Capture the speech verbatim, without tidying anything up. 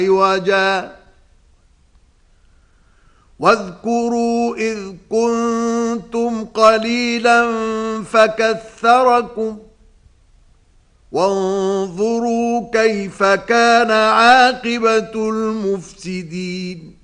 عوجا واذكروا إذ كنتم قليلا فكثركم وانظروا كيف كان عاقبة المفسدين